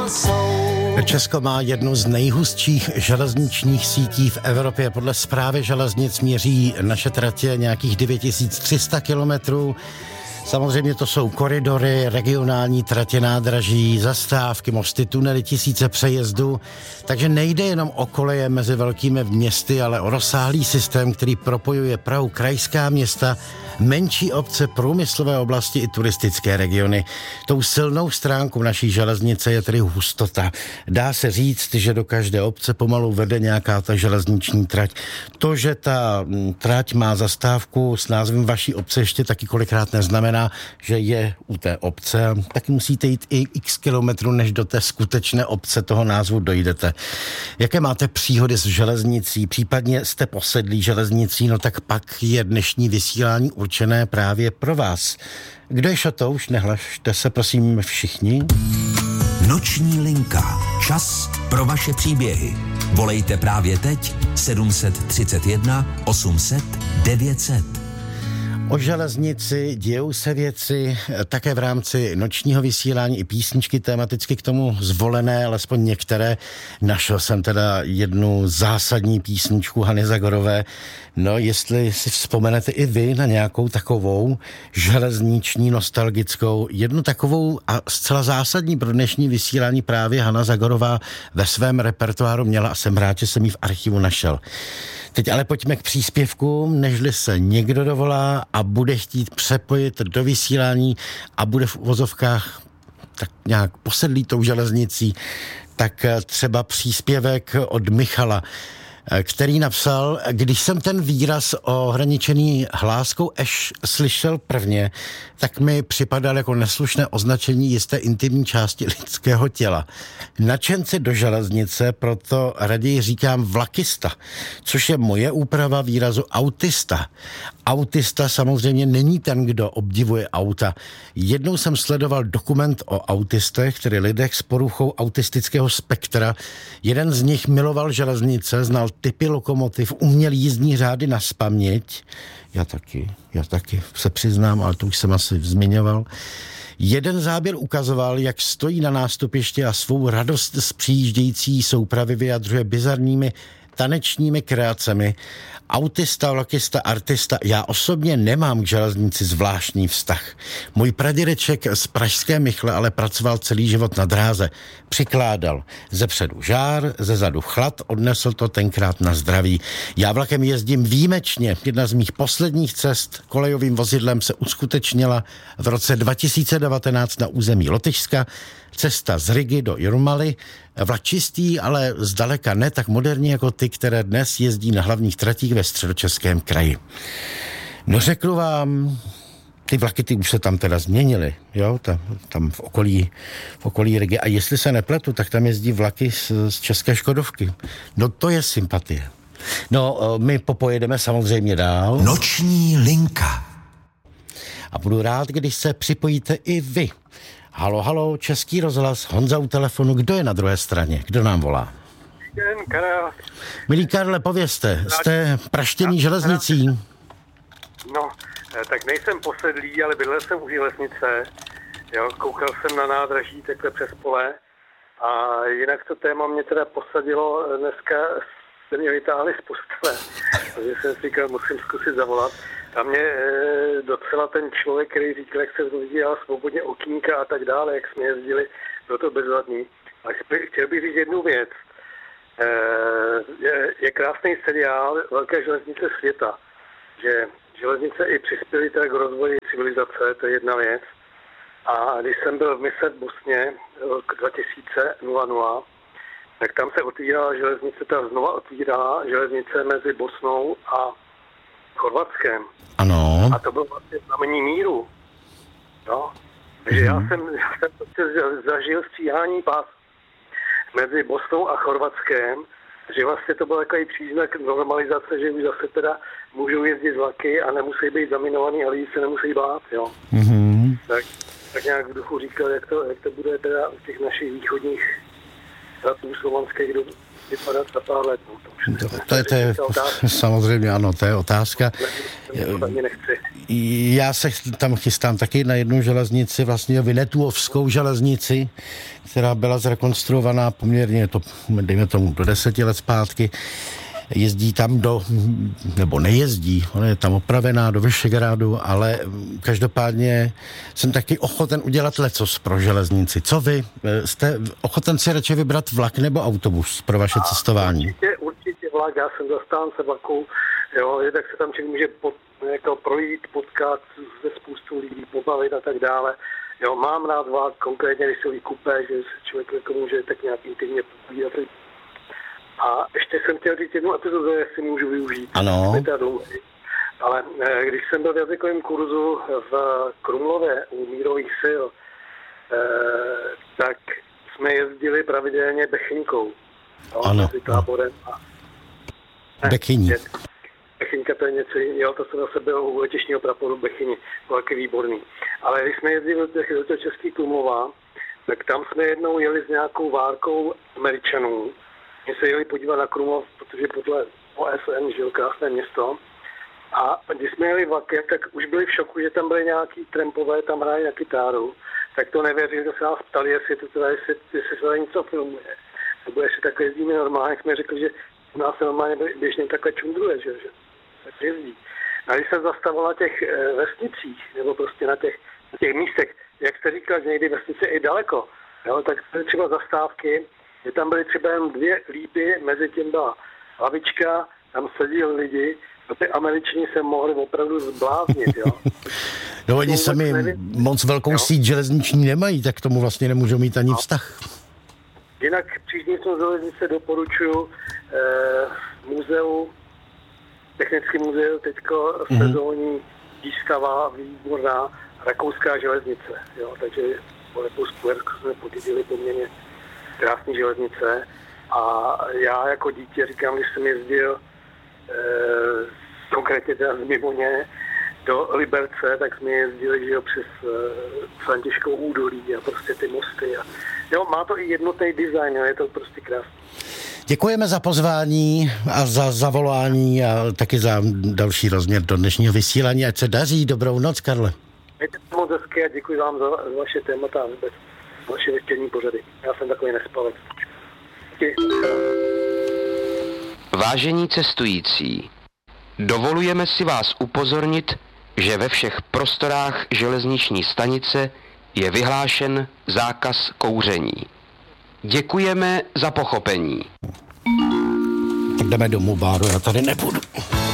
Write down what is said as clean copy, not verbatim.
Česko má jednu z nejhustších železničních sítí v Evropě. Podle Správy železnic měří naše tratě nějakých 9300 kilometrů. Samozřejmě to jsou koridory, regionální tratě, nádraží, zastávky, mosty, tunely, tisíce přejezdů. Takže nejde jenom o koleje mezi velkými městy, ale o rozsáhlý systém, který propojuje Prahu, krajská města, menší obce, průmyslové oblasti i turistické regiony. Tou silnou stránkou naší železnice je tedy hustota. Dá se říct, že do každé obce pomalu vede nějaká ta železniční trať. To, že ta trať má zastávku s názvem vaší obce, ještě taky kolikrát neznamená, že je u té obce. Taky musíte jít i x kilometrů, než do té skutečné obce toho názvu dojdete. Jaké máte příhody s železnicí? Případně jste posedlí železnicí, no tak pak je dnešní vysílání určené právě pro vás. Kdo je šatouš? Nehlašte se prosím všichni. Noční linka. Čas pro vaše příběhy. Volejte právě teď 731 800 900. O železnici dějou se věci také v rámci nočního vysílání i písničky tematicky k tomu zvolené, alespoň některé. Našel jsem teda jednu zásadní písničku Hany Zagorové. No, jestli si vzpomenete i vy na nějakou takovou železniční, nostalgickou, jednu takovou a zcela zásadní pro dnešní vysílání právě Hana Zagorová ve svém repertoáru měla a jsem rád, že jsem ji v archivu našel. Teď ale pojďme k příspěvkům, nežli se někdo dovolá a bude chtít přepojit do vysílání a bude v uvozovkách tak nějak posedlý tou železnicí, tak třeba příspěvek od Michala, který napsal: když jsem ten výraz ohraničený hláskou eš slyšel prvně, tak mi připadal jako neslušné označení jisté intimní části lidského těla. Nadšenci do železnice proto raději říkám vlakista, což je moje úprava výrazu autista. Autista samozřejmě není ten, kdo obdivuje auta. Jednou jsem sledoval dokument o autistech, tedy lidech s poruchou autistického spektra. Jeden z nich miloval železnice, znal typy lokomotiv, uměl jízdní řády nazpaměť. Já taky se přiznám, ale to už jsem asi zmiňoval. Jeden záběr ukazoval, jak stojí na nástupišti a svou radost z přijíždějící soupravy vyjadřuje bizarními tanečními kreacemi. Autista, vlakista, artista, já osobně nemám k železnici zvláštní vztah. Můj pradědeček z pražské Michle ale pracoval celý život na dráze. Přikládal zepředu žár, zezadu chlad, odnesl to tenkrát na zdraví. Já vlakem jezdím výjimečně. Jedna z mých posledních cest kolejovým vozidlem se uskutečnila v roce 2019 na území Lotyšska. Cesta z Rigy do Jurmaly, vlak čistý, ale zdaleka ne tak moderní jako ty, které dnes jezdí na hlavních tratích ve Středočeském kraji. No řeknu vám, ty vlaky ty už se tam teda změnily, jo, tam v okolí Rigy. A jestli se nepletu, tak tam jezdí vlaky z české Škodovky. No to je sympatie. No, my popojedeme samozřejmě dál. Noční linka. A budu rád, když se připojíte i vy. Halo, Český rozhlas, Honza u telefonu. Kdo je na druhé straně? Kdo nám volá? Karel. Milý Karle, povězte, jste praštěný železnicí? No, tak nejsem posedlý, ale bydlel jsem u železnice. Jo, koukal jsem na nádraží takhle přes pole. A jinak to téma mě teda posadilo, dneska se mě vytáhli z postele. Takže jsem si říkal, musím zkusit zavolat. A mě docela ten člověk, který říkal, jak se rozvíjel svobodně okýnka a tak dále, jak jsme jezdili, bylo to bezvadný. A chtěl bych říct jednu věc. Je krásný seriál Velké železnice světa, že železnice i přispěly tak k rozvoji civilizace, to je jedna věc. A když jsem byl v mise v Bosně rok 2000, tak tam se otvírala železnice, ta znova otvírala železnice mezi Bosnou a Chorvatskem. Ano. A to bylo vlastně znamení míru. No. Takže já jsem prostě zažil stříhání pás mezi Bosnou a Chorvatskem, že vlastně to byl takový příznak normalizace, že už zase teda můžou jezdit vlaky a nemusí být zaminovaný a lidi se nemusí bát, jo. Tak nějak v duchu říkal, jak to bude teda v těch našich východních stratů slovanských vypadat za pár let. To je samozřejmě, ano, to je otázka. Já se tam chystám taky na jednu železnici, vlastně Vinetuovskou železnici, která byla zrekonstruovaná poměrně, dejme tomu, do 10 let zpátky. Jezdí tam nebo nejezdí, ona je tam opravená do Vyšegrádu, ale každopádně jsem taky ochoten udělat lecos pro železnici. Co vy? Jste ochoten si radši vybrat vlak nebo autobus pro vaše cestování? Určitě vlak, já jsem zastánce vlaku, jo, tak se tam člověk může projít, potkat se spoustu lidí, pobavit a tak dále. Jo, mám rád vlak, konkrétně když se vykupé, že se člověk může tak nějak intimně povídat. A ještě jsem chtěl říct jednu epizodu, jestli můžu využít. Ano. Ale když jsem byl v jazykovém kurzu v Krumlově u mírových sil, tak jsme jezdili pravidelně Bechyňkou. Ano. Táborem Bechyní. Bechyňka to je něco, jo, to jsem zase byl u letišního praporu Bechyni, to taky výborný. Ale když jsme jezdili do Český Krumlova, tak tam jsme jednou jeli s nějakou várkou Američanů. My se jeli podívat na Krumlov, protože podle OSN žil krásné město. A když jsme jeli vlakem, tak už byli v šoku, že tam byly nějaký trampové, tam hrají na kytáru. Tak to nevěřili, že se nás ptali, jestli se tady něco filmuje. Nebo jestli takhle jezdíme normálně, jsme řekli, že u nás se normálně běžně takhle čundruje, že tak jezdí. A když jsem zastavil na těch vesnicích, nebo prostě na těch místech, jak jste říkal, že někdy vesnice je i daleko, jo, tak třeba zastávky, že tam byly třeba jen 2 lípy, mezi tím byla lavička, tam seděli lidi, a ty Američani se mohli opravdu zbláznit, jo. No oni sami moc velkou síť železniční nemají, tak k tomu vlastně nemůžou mít ani vztah. Jinak přížnickou železnice doporučuji technické muzeu, teďko sezónní výstava výborná rakouská železnice, jo, takže po Rakousku jsme podědili poměrně krásné železnice a já jako dítě říkám, když jsem jezdil konkrétně teda z Mimoně do Liberce, tak jsme jezdili, že jo, přes Františkou údolí a prostě ty mosty. A, jo, má to i jednotný design, jo, je to prostě krásné. Děkujeme za pozvání a za zavolání a taky za další rozměr do dnešního vysílání. Ať se daří. Dobrou noc, Karle. Mějte se moc hezky a děkuji vám za vaše témata a vůbec vaše večerní pořady. Já jsem takový nespalec. Vážení cestující, dovolujeme si vás upozornit, že ve všech prostorách železniční stanice je vyhlášen zákaz kouření. Děkujeme za pochopení. Tak jdeme domů, Báro, já tady nebudu.